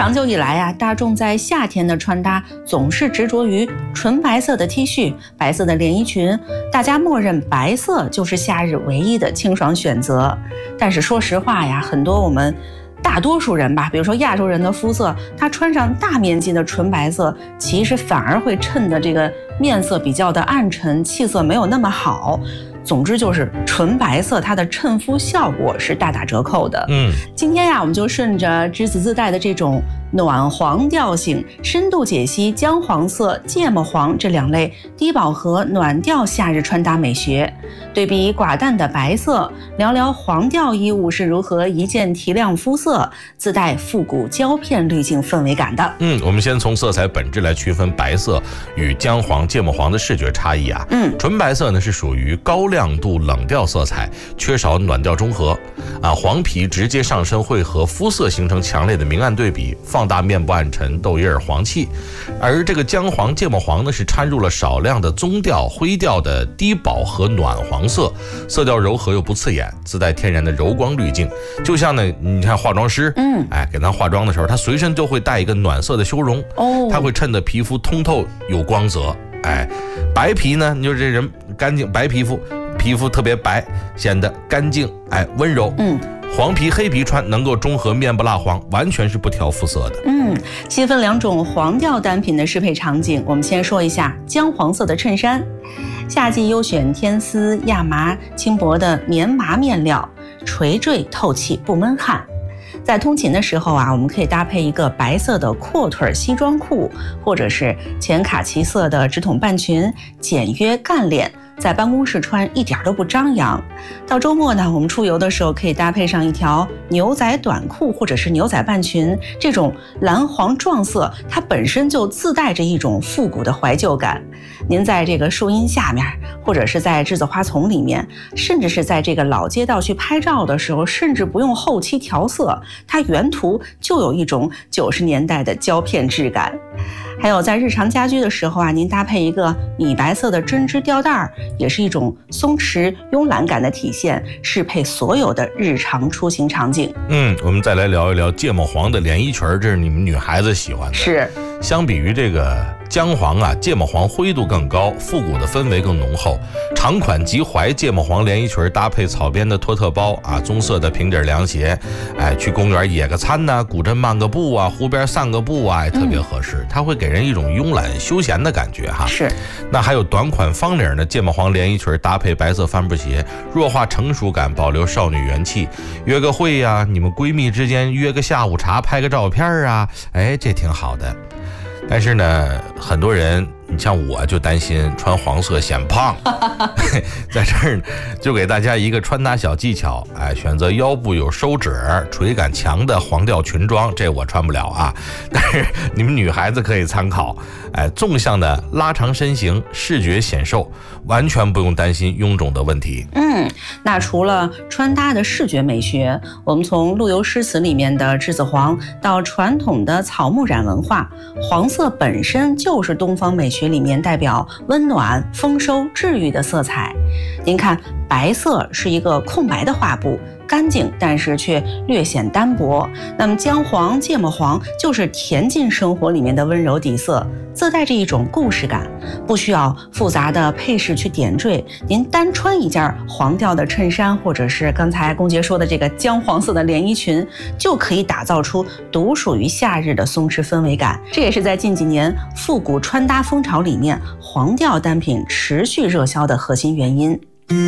长久以来啊，大众在夏天的穿搭总是执着于纯白色的 T 恤、白色的连衣裙，大家默认白色就是夏日唯一的清爽选择。但是说实话呀，很多我们大多数人吧，比如说亚洲人的肤色，他穿上大面积的纯白色，其实反而会衬得这个面色比较的暗沉，气色没有那么好。总之就是纯白色它的衬肤效果是大打折扣的。今天呀，我们就顺着栀子自带的这种暖黄调性，深度解析姜黄色、芥末黄这两类低饱和暖调夏日穿搭美学，对比寡淡的白色，聊聊黄调衣物是如何一键提亮肤色，自带复古胶片滤镜氛围感的。 我们先从色彩本质来区分白色与姜黄、芥末黄的视觉差异啊。纯白色呢是属于高亮度冷调色彩，缺少暖调中和啊，黄皮直接上身会和肤色形成强烈的明暗对比，放大面部暗沉、痘印儿、黄气。而这个姜黄、芥末黄呢是掺入了少量的棕调、灰调的低饱和暖黄色，色调柔和又不刺眼，自带天然的柔光滤镜。就像呢，你看化妆师，给咱化妆的时候，他随身就会带一个暖色的修容，它会衬得皮肤通透有光泽。白皮呢，你就这人干净，白皮肤特别白，显得干净，温柔。黄皮黑皮穿能够中和面部蜡黄，完全是不调肤色的。 细分两种黄调单品的适配场景，我们先说一下姜黄色的衬衫。夏季优选天丝、亚麻、轻薄的棉麻面料，垂坠透气不闷汗。在通勤的时候啊，我们可以搭配一个白色的阔腿西装裤，或者是浅卡其色的直筒半裙，简约干练，在办公室穿一点都不张扬。到周末呢，我们出游的时候可以搭配上一条牛仔短裤或者是牛仔半裙，这种蓝黄撞色它本身就自带着一种复古的怀旧感。您在这个树荫下面，或者是在栀子花丛里面，甚至是在这个老街道去拍照的时候，甚至不用后期调色，它原图就有一种90年代的胶片质感。还有在日常家居的时候啊，您搭配一个米白色的针织吊带，也是一种松弛慵懒感的体现，适配所有的日常出行场景。 我们再来聊一聊芥末黄的连衣裙，这是你们女孩子喜欢的。 是， 相比于这个姜黄啊，芥末黄灰度更高，复古的氛围更浓厚。长款及踝芥末黄连衣裙搭配草编的托特包啊，棕色的平底凉鞋，去公园野个餐呐，古镇漫个步啊，湖边散个步啊，特别合适。它会给人一种慵懒休闲的感觉哈。 是。 那还有短款方领的芥末黄连衣裙搭配白色帆布鞋，弱化成熟感，保留少女元气。约个会呀，你们闺蜜之间约个下午茶，拍个照片啊，这挺好的。但是呢，很多人，你像我就担心穿黄色显胖，在这儿就给大家一个穿搭小技巧，选择腰部有收褶、垂感强的黄调裙装，这我穿不了啊，但是你们女孩子可以参考，纵向的拉长身形，视觉显瘦，完全不用担心臃肿的问题。 那除了穿搭的视觉美学，我们从陆游诗词里面的栀子黄到传统的草木染文化，黄色本身就是东方美学里面代表温暖、丰收、治愈的色彩。您看，白色是一个空白的画布，干净但是却略显单薄。那么姜黄、芥末黄就是恬静生活里面的温柔底色，自带着一种故事感，不需要复杂的配饰去点缀。您单穿一件黄调的衬衫，或者是刚才龚杰说的这个姜黄色的连衣裙，就可以打造出独属于夏日的松弛氛围感。这也是在近几年复古穿搭风潮里面黄调单品持续热销的核心原因。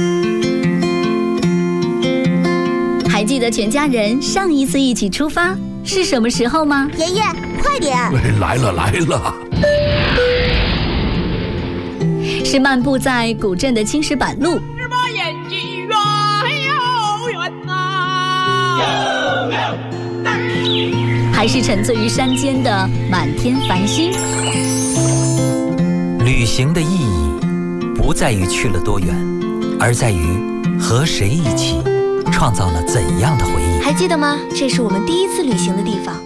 还记得全家人上一次一起出发是什么时候吗？ 爷爷，快点！ 来了！ 是漫步在古镇的青石板路，还是沉醉于山间的满天繁星？ 旅行的意义不在于去了多远，而在于和谁一起创造了怎样的回忆。 还记得吗？这是我们第一次旅行的地方。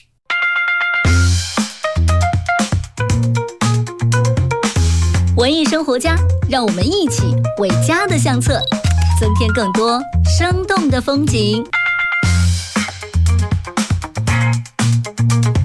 文艺生活家，让我们一起为家的相册增添更多生动的风景。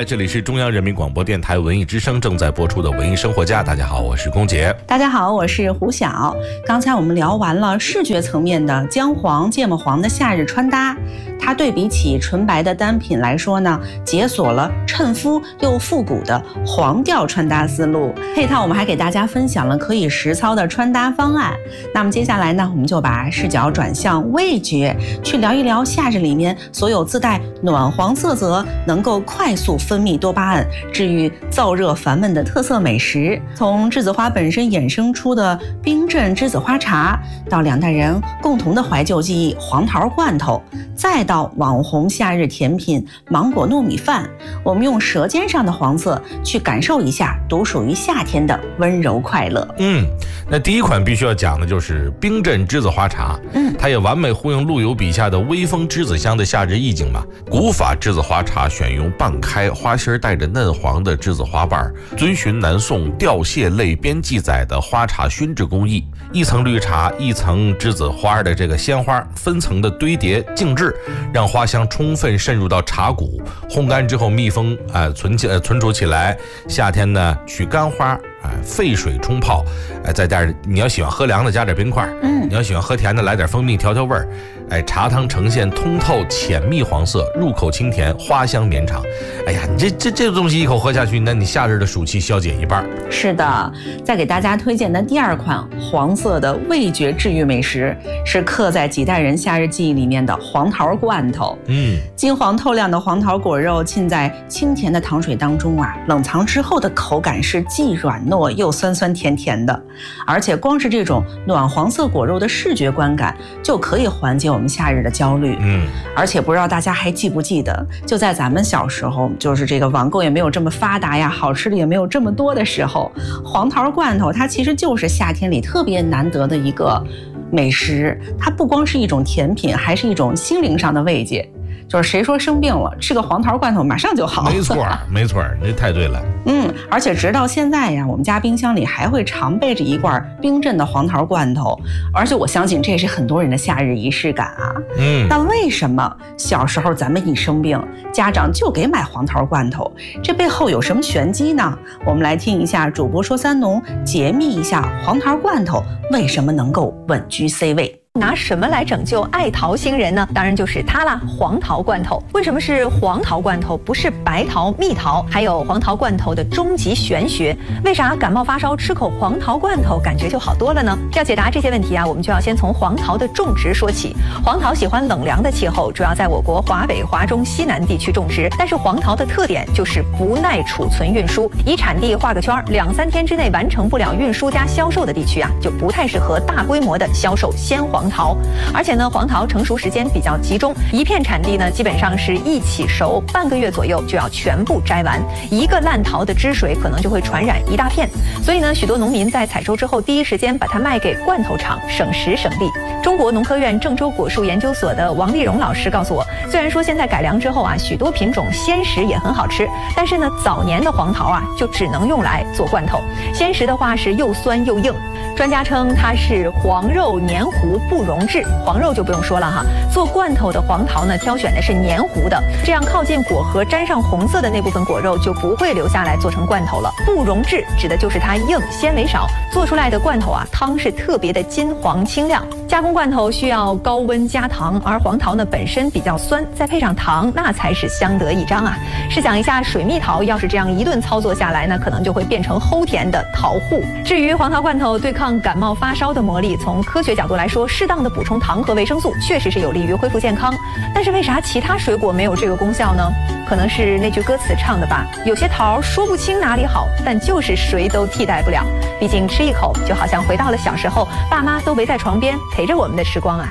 这里是中央人民广播电台文艺之声正在播出的文艺生活家。大家好，我是龚杰。 大家好，我是胡晓。刚才我们聊完了视觉层面的姜黄、芥末黄的夏日穿搭，它对比起纯白的单品来说呢，解锁了衬肤又复古的黄调穿搭思路。配套我们还给大家分享了可以实操的穿搭方案。那么接下来呢，我们就把视角转向味觉，去聊一聊夏日里面所有自带暖黄色泽、能够快速分泌多巴胺、治愈燥热烦闷的特色美食。从栀子花本身衍生出的冰镇栀子花茶，到两代人共同的怀旧记忆黄桃罐头，再到网红夏日甜品芒果糯米饭，我们用舌尖上的黄色去感受一下独属于夏天的温柔快乐。 那第一款必须要讲的就是冰镇栀子花茶。它也完美呼应陆游笔下的微风栀子香的夏日意境嘛。古法栀子花茶选用半开花心带着嫩黄的栀子花瓣，遵循南宋吊蟹类编记载的花茶熏制工艺，一层绿茶，一层栀子花的这个鲜花分层的堆叠静置，让花香充分渗入到茶骨，烘干之后密封存储起来。夏天呢，取干花沸水冲泡，再加点你要喜欢喝凉的加点冰块，你要喜欢喝甜的来点蜂蜜调味儿。茶汤呈现通透浅蜜黄色，入口清甜，花香绵长。哎呀，你这东西一口喝下去，那你夏日的暑气消解一半。 是的，再给大家推荐的第二款黄色的味觉治愈美食，是刻在几代人夏日记忆里面的黄桃罐头。金黄透亮的黄桃果肉浸在清甜的糖水当中啊，冷藏之后的口感是既软糯又酸酸甜甜的，而且光是这种暖黄色果肉的视觉观感就可以缓解我们夏日的焦虑。而且不知道大家还记不记得，就在咱们小时候，就是这个网购也没有这么发达呀，好吃的也没有这么多的时候，黄桃罐头它其实就是夏天里特别难得的一个美食。它不光是一种甜品，还是一种心灵上的慰藉。就是谁说生病了，吃个黄桃罐头马上就好。 没错，没错，这太对了。 而且直到现在呀，我们家冰箱里还会常备着一罐冰镇的黄桃罐头，而且我相信这也是很多人的夏日仪式感啊。那为什么小时候咱们一生病，家长就给买黄桃罐头？这背后有什么玄机呢？我们来听一下主播说三农解密一下黄桃罐头为什么能够稳居 C 位。 拿什么来拯救爱桃星人呢？当然就是它啦，黄桃罐头。为什么是黄桃罐头，不是白桃、蜜桃？还有黄桃罐头的终极玄学，为啥感冒发烧吃口黄桃罐头感觉就好多了呢？要解答这些问题啊，我们就要先从黄桃的种植说起。黄桃喜欢冷凉的气候，主要在我国华北、华中、西南地区种植。但是黄桃的特点就是不耐储存运输，以产地画个圈，2-3天之内完成不了运输加销售的地区啊，就不太适合大规模的销售鲜黄桃。而且呢，黄桃成熟时间比较集中，一片产地呢基本上是一起熟，半个月左右就要全部摘完，一个烂桃的汁水可能就会传染一大片。所以呢，许多农民在采收之后第一时间把它卖给罐头厂，省时省力。中国农科院郑州果树研究所的王立荣老师告诉我，虽然说现在改良之后啊，许多品种鲜食也很好吃，但是呢，早年的黄桃啊就只能用来做罐头，鲜食的话是又酸又硬。专家称它是黄肉黏糊不溶质，黄肉就不用说了哈。做罐头的黄桃呢，挑选的是黏糊的，这样靠近果核沾上红色的那部分果肉就不会留下来做成罐头了。不溶质指的就是它硬，纤维少，做出来的罐头啊，汤是特别的金黄清亮。加工罐头需要高温加糖，而黄桃呢本身比较酸，再配上糖，那才是相得益彰啊。试想一下，水蜜桃要是这样一顿操作下来呢，可能就会变成齁甜的桃糊。至于黄桃罐头对抗感冒发烧的魔力，从科学角度来说，适当的补充糖和维生素确实是有利于恢复健康。但是为啥其他水果没有这个功效呢？可能是那句歌词唱的吧，有些桃说不清哪里好，但就是谁都替代不了。毕竟吃一口就好像回到了小时候，爸妈都围在床边陪着我们的时光啊。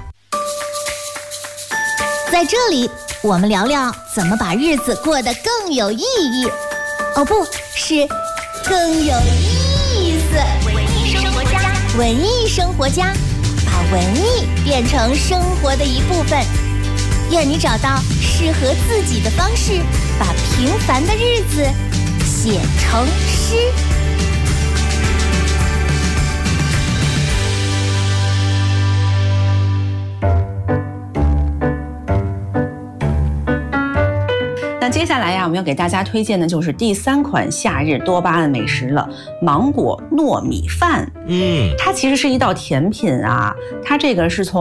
在这里，我们聊聊怎么把日子过得更有意义。哦，不是，更有意思。 文艺生活家， 文艺生活家，把文艺变成生活的一部分。愿你找到适合自己的方式，把平凡的日子写成诗。 那接下来呀，我们要给大家推荐的就是第3款夏日多巴胺美食了——芒果糯米饭。它其实是一道甜品啊，它这个是从